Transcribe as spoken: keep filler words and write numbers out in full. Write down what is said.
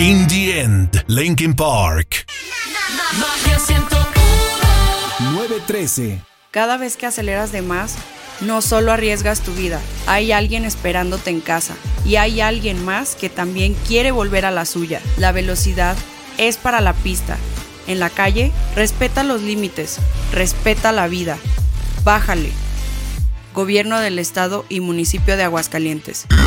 In the End, Linkin Park. nueve trece. Cada vez que aceleras de más, no solo arriesgas tu vida, hay alguien esperándote en casa y hay alguien más que también quiere volver a la suya. La velocidad es para la pista. En la calle, respeta los límites, respeta la vida. Bájale. Gobierno del Estado y Municipio de Aguascalientes.